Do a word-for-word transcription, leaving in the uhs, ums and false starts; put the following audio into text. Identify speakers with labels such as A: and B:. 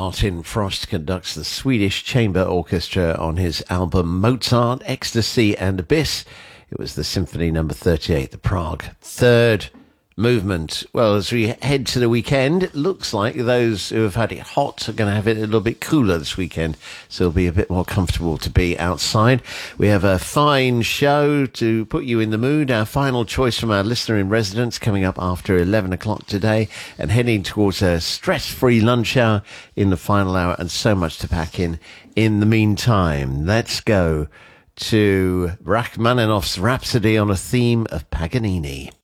A: Martin Frost conducts the Swedish Chamber Orchestra on his album Mozart, Ecstasy and Abyss. It was the Symphony number thirty-eight, the Prague Third Movement. Well, as we head to the weekend, it looks like those who have had it hot are going to have it a little bit cooler this weekend, so it'll be a bit more comfortable to be outside. We have a fine show to put you in the mood. Our final choice from our listener in residence coming up after eleven o'clock today, and heading towards a stress-free lunch hour in the final hour, and so much to pack in. In the meantime, let's go to Rachmaninoff's Rhapsody on a theme of Paganini.